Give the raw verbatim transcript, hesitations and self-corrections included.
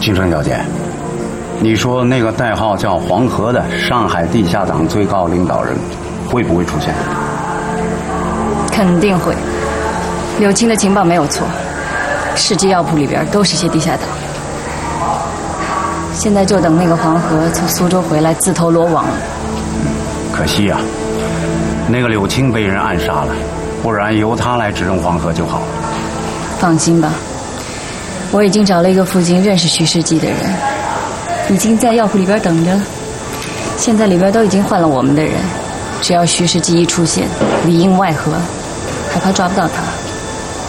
青春小姐，你说那个代号叫黄河的上海地下党最高领导人会不会出现？ 肯定会。柳青的情报没有错，世纪药铺里边都是些地下党。现在就等那个黄河从苏州回来自投罗网了。 可惜啊，那个柳青被人暗杀了，不然由他来指认黄河就好了。 放心吧，我已经找了一个附近认识徐世纪的人，已经在药铺里边等着了。现在里边都已经换了我们的人，只要徐世纪一出现，里应外合，还怕抓不到他。